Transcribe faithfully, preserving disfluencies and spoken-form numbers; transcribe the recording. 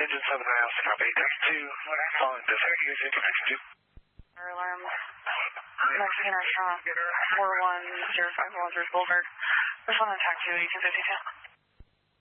engine seven miles, copy, taxi two, following the Syracuse into taxi two. Fire alarm, Mexican restaurant, four one zero five Walters Boulevard. This one on taxi two, eighteen fifty-two.